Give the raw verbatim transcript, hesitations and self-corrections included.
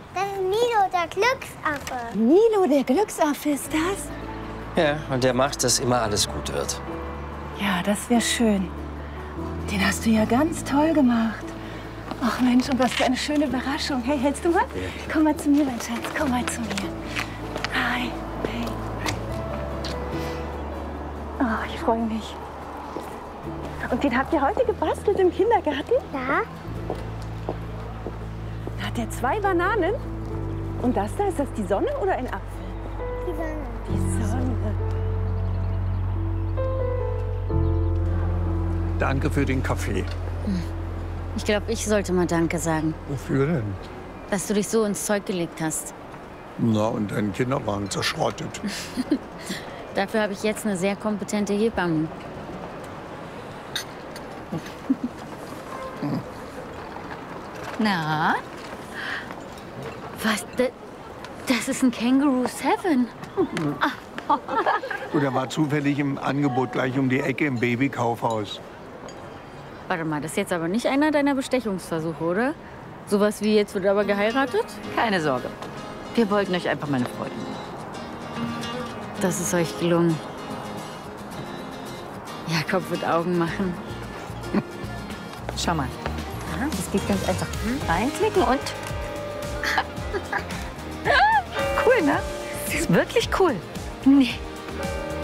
Das ist Milo, der Glücksaffe. Milo, der Glücksaffe, ist das? Ja, und der macht, dass immer alles gut wird. Ja, das wäre schön. Den hast du ja ganz toll gemacht. Ach Mensch, und was für eine schöne Überraschung. Hey, hältst du mal? Komm mal zu mir, mein Schatz. Komm mal zu mir. Hi. Hey. Oh, ich freue mich. Und den habt ihr heute gebastelt im Kindergarten? Ja. Da hat er zwei Bananen. Und das da, ist das die Sonne oder ein Apfel? Die Sonne. Die Sonne. Danke für den Kaffee. Ich glaube, ich sollte mal Danke sagen, Wofür denn? dass du dich so ins Zeug gelegt hast. Na, und deinen Kinderwagen zerschrottet. Dafür habe ich jetzt eine sehr kompetente Hebamme. Na? Was? Das, das ist ein Kangaroo Seven. Und er war zufällig im Angebot gleich um die Ecke im Babykaufhaus. Warte mal, das ist jetzt aber nicht einer deiner Bestechungsversuche, oder? Sowas wie jetzt wird aber geheiratet? Keine Sorge. Wir wollten euch einfach mal eine Freude machen. Das ist euch gelungen. Jakob wird Augen machen. Schau mal. Ja, das geht ganz einfach. Reinklicken und... cool, ne? Das ist wirklich cool. Nee.